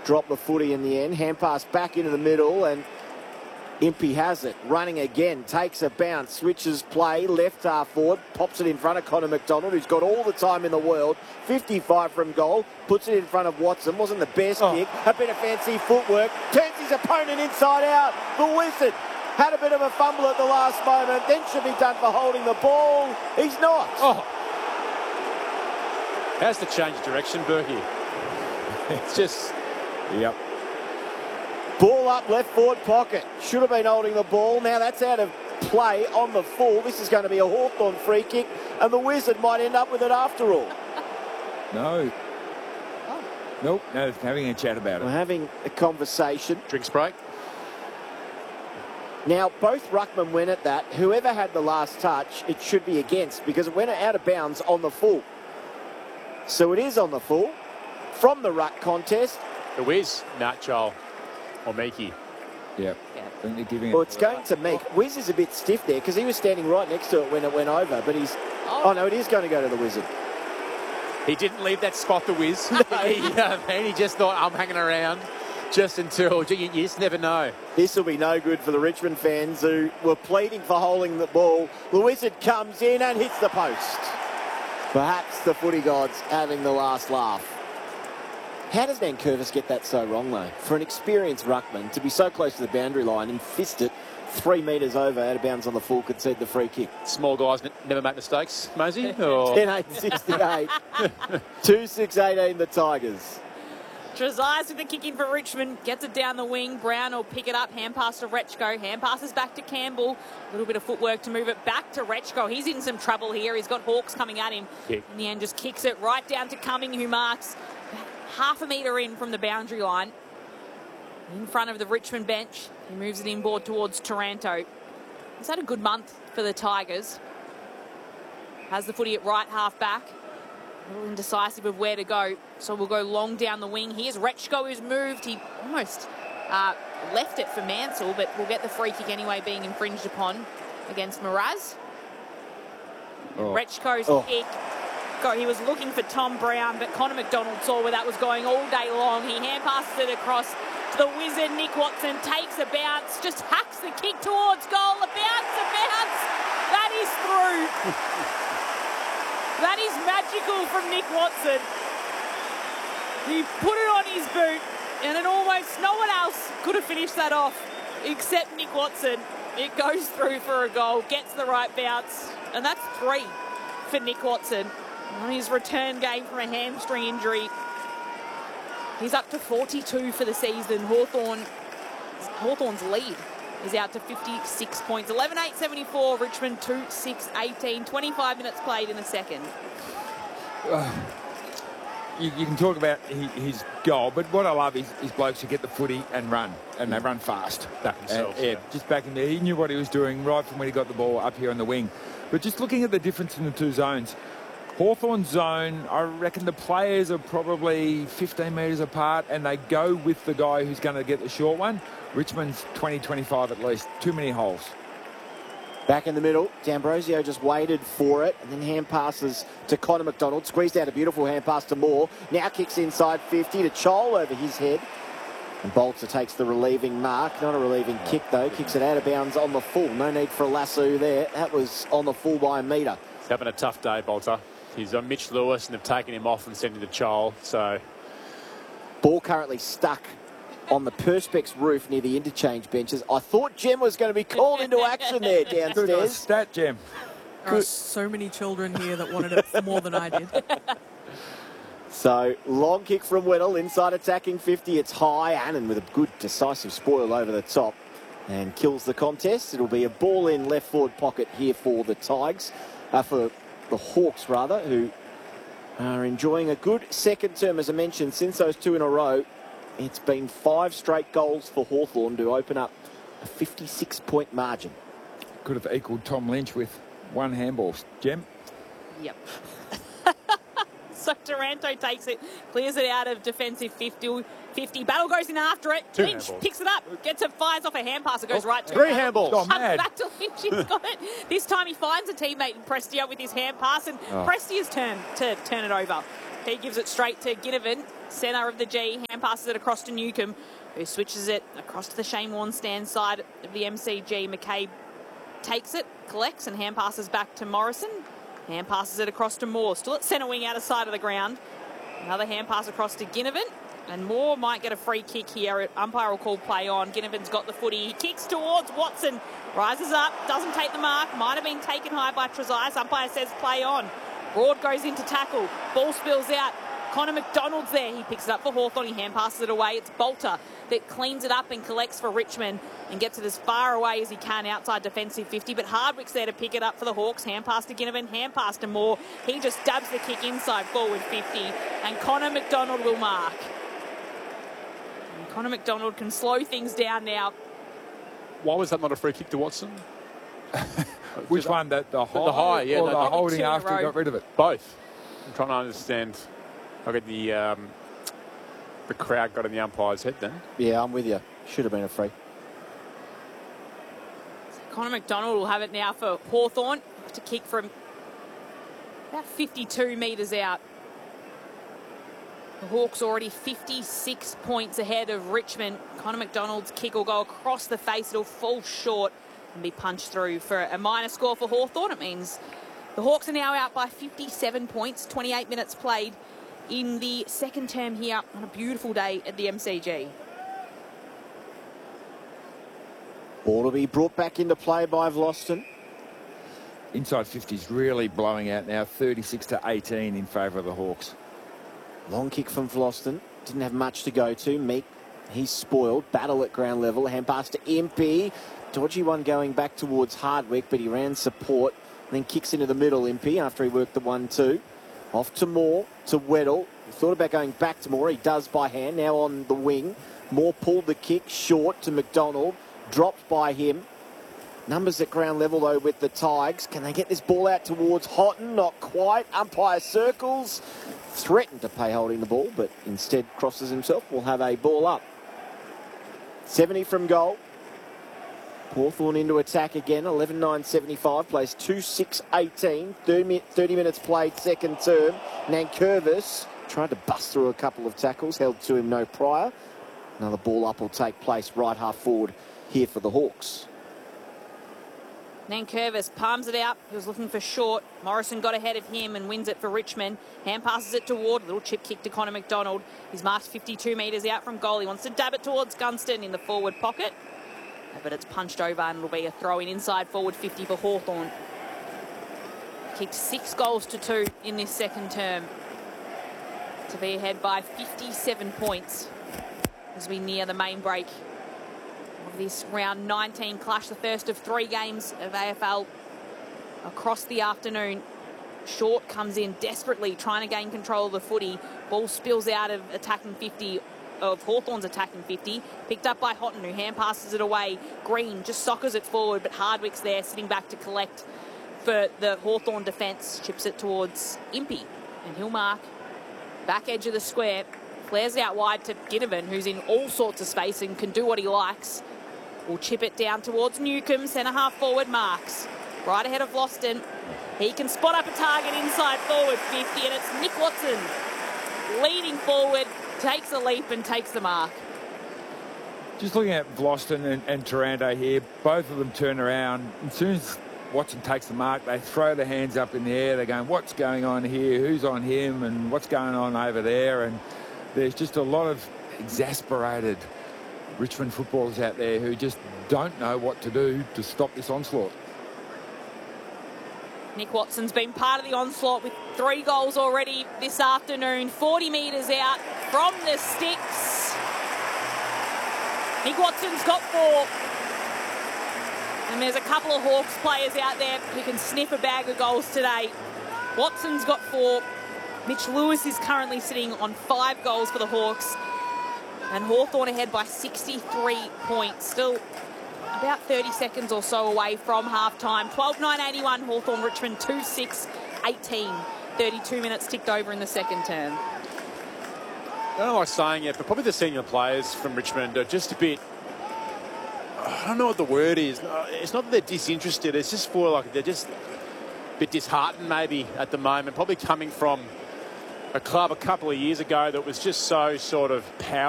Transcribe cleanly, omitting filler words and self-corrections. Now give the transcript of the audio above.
drop the footy in the end. Hand pass back into the middle, and Impey has it. Running again, takes a bounce, switches play, left half forward, pops it in front of Connor McDonald, who's got all the time in the world. 55 from goal, puts it in front of Watson. Wasn't the best kick, a bit of fancy footwork, turns his opponent inside out. The Wizard had a bit of a fumble at the last moment, then should be done for holding the ball. He's not. How's the change of direction, Berkey? It's just... Yep. Ball up, left forward pocket. Should have been holding the ball. Now that's out of play on the full. This is going to be a Hawthorn free kick, and the Wizard might end up with it after all. No. Nope. No, having a chat about it. We're having a conversation. Drinks break. Now, both ruckmen went at that. Whoever had the last touch, it should be against, because it went out of bounds on the full. So it is on the full. From the ruck contest. The Wiz, Nat Joel, or Meekie. Yep. Well, it's going to Meek. Wiz is a bit stiff there because he was standing right next to it when it went over, but he's... Oh, no, it is going to go to the Wizard. He didn't leave that spot, the Wiz. He just thought, I'm hanging around just until... You just never know. This will be no good for the Richmond fans who were pleading for holding the ball. The Wizard comes in and hits the post. Perhaps the footy gods having the last laugh. How does Nankervis get that so wrong, though? For an experienced ruckman to be so close to the boundary line and fist it 3 metres over, out of bounds on the full, concede the free kick. Small guys never make mistakes, Mosey? Or... 10-8-68. 2-6-18, the Tigers. Trezise with the kick in for Richmond. Gets it down the wing. Brown will pick it up. Hand pass to Rechko. Hand passes back to Campbell. A little bit of footwork to move it back to Rechko. He's in some trouble here. He's got Hawks coming at him. Kick. In the end, just kicks it right down to Cumming, who marks half a metre in from the boundary line. In front of the Richmond bench. He moves it inboard towards Taranto. He's had a good month for the Tigers. Has the footy at right half back. A little indecisive of where to go. So we'll go long down the wing. Here's Rechko, who's moved. He almost left it for Mansell, but we'll get the free kick anyway, being infringed upon against Mraz. Rechko's kick. He was looking for Tom Brown, but Connor McDonald saw where that was going all day long. He hand passes it across to the Wizard. Nick Watson takes a bounce, just hacks the kick towards goal. A bounce. That is through. That is magical from Nick Watson. He put it on his boot, and it almost no one else could have finished that off except Nick Watson. It goes through for a goal, gets the right bounce, and that's 3 for Nick Watson. On his return game from a hamstring injury, he's up to 42 for the season. Hawthorn's lead is out to 56 points. 11-8-74, Richmond 2-6-18. 25 minutes played in a second. You can talk about his goal, but what I love is blokes who get the footy and run, and they run fast. Back themselves. Just back in there. He knew what he was doing right from when he got the ball up here on the wing. But just looking at the difference in the two zones, Hawthorn's zone, I reckon the players are probably 15 metres apart, and they go with the guy who's going to get the short one. Richmond's 20-25 at least. Too many holes. Back in the middle, D'Ambrosio just waited for it, and then hand passes to Connor McDonald. Squeezed out a beautiful hand pass to Moore. Now kicks inside 50 to Chol over his head. And Bolter takes the relieving mark. Not a relieving kick, though. Kicks it out of bounds on the full. No need for a lasso there. That was on the full by a metre. He's having a tough day, Bolter. He's on Mitch Lewis, and they've taken him off and sent him to Chol. So, ball currently stuck on the Perspex roof near the interchange benches. I thought Jem was going to be called into action there downstairs. Stat, Jem. There are so many children here that wanted it more than I did. So, long kick from Weddle, inside attacking 50. It's high. Annan with a good decisive spoil over the top and kills the contest. It'll be a ball in left forward pocket here for the Tigers, for the Hawks rather, who are enjoying a good second term, as I mentioned, since those 2 in a row. It's been 5 straight goals for Hawthorn to open up a 56-point margin. Could have equalled Tom Lynch with 1 handball. Jem? Yep. So Taranto takes it, clears it out of defensive 50. Battle goes in after it. Lynch handballs. picks it up, fires off a hand pass. It goes right to 3 him. handballs. Oh, mad. Back to Lynch. He's got it. This time he finds a teammate in Prestia with his hand pass, and Prestia's turn to turn it over. He gives it straight to Ginnivan, centre of the G. Hand passes it across to Newcombe, who switches it across to the Shane Warne stand side of the MCG. McCabe takes it, collects, and hand passes back to Morrison. Hand passes it across to Moore. Still at centre wing, out of sight of the ground. Another hand pass across to Ginnivan. And Moore might get a free kick here. Umpire will call play on. Ginnivan's got the footy. He kicks towards Watson. Rises up. Doesn't take the mark. Might have been taken high by Trezise. Umpire says play on. Broad goes into tackle. Ball spills out. Connor McDonald's there. He picks it up for Hawthorn. He hand passes it away. It's Bolter that cleans it up and collects for Richmond and gets it as far away as he can outside defensive 50. But Hardwick's there to pick it up for the Hawks. Hand pass to Ginnivan. Hand pass to Moore. He just dabs the kick inside forward 50. And Connor McDonald will mark. And Connor McDonald can slow things down now. Why was that not a free kick to Watson? Which one? The high? The high, yeah. Or No, the no. holding Two in a after he row. got rid of it? Both. I'm trying to understand. I get the crowd got in the umpire's head then. Yeah, I'm with you. Should have been a free. Connor McDonald will have it now for Hawthorn to kick from about 52 metres out. The Hawks already 56 points ahead of Richmond. Connor McDonald's kick will go across the face. It'll fall short and be punched through for a minor score for Hawthorn. It means the Hawks are now out by 57 points, 28 minutes played in the second term here on a beautiful day at the MCG. Ball to be brought back into play by Vlosten. Inside 50's really blowing out now, 36-18 in favour of the Hawks. Long kick from Vlosten. Didn't have much to go to. Meek, he's spoiled. Battle at ground level. Hand pass to Impey. Dodgy one going back towards Hardwick, but he ran support. Then kicks into the middle, Impey, after he worked the 1-2. Off to Moore, to Weddle. He thought about going back to Moore. He does by hand, now on the wing. Moore pulled the kick short to McDonald. Dropped by him. Numbers at ground level, though, with the Tigers. Can they get this ball out towards Houghton? Not quite. Umpire circles. Threatened to pay holding the ball, but instead crosses himself. We'll have a ball up. 70 from goal. Hawthorn into attack again. 11-9-75. Plays 2-6-18. 30 minutes played second term. Nankervis tried to bust through a couple of tackles. Held to him no prior. Another ball up will take place right half forward here for the Hawks. Nankervis palms it out. He was looking for short. Morrison got ahead of him and wins it for Richmond. Hand passes it to Ward. Little chip kick to Connor McDonald. He's marked 52 metres out from goal. He wants to dab it towards Gunston in the forward pocket. But it's punched over and it'll be a throw in inside forward 50 for Hawthorn. Kicked 6 goals to 2 in this second term to be ahead by 57 points as we near the main break of this round 19 clash, the first of 3 games of AFL across the afternoon. Short comes in desperately trying to gain control of the footy. Ball spills out of attacking 50 of Hawthorn's attacking 50. Picked up by Houghton, who hand passes it away. Green just soccers it forward, but Hardwick's there sitting back to collect for the Hawthorn defence. Chips it towards Impey, and he'll mark. Back edge of the square. Flares out wide to Ginnivan, who's in all sorts of space and can do what he likes. Will chip it down towards Newcombe. Centre half forward marks. Right ahead of Vlosten. He can spot up a target inside forward 50, and it's Nick Watson leading forward, takes a leap and takes the mark. Just looking at Vlosten and Taranto here, both of them turn around. As soon as Watson takes the mark, they throw their hands up in the air. They're going, what's going on here? Who's on him? And what's going on over there? And there's just a lot of exasperated Richmond footballers out there who just don't know what to do to stop this onslaught. Nick Watson's been part of the onslaught with 3 goals already this afternoon. 40 metres out from the sticks. Nick Watson's got 4. And there's a couple of Hawks players out there who can sniff a bag of goals today. Watson's got 4. Mitch Lewis is currently sitting on 5 goals for the Hawks. And Hawthorn ahead by 63 points. Still about 30 seconds or so away from half-time. 12-9-81, Hawthorn Richmond 2-6-18. 32 minutes ticked over in the second term. I don't like saying it, but probably the senior players from Richmond are just a bit, I don't know what the word is. It's not that they're disinterested. It's just for like they're just a bit disheartened maybe at the moment. Probably coming from a club a couple of years ago that was just so sort of power.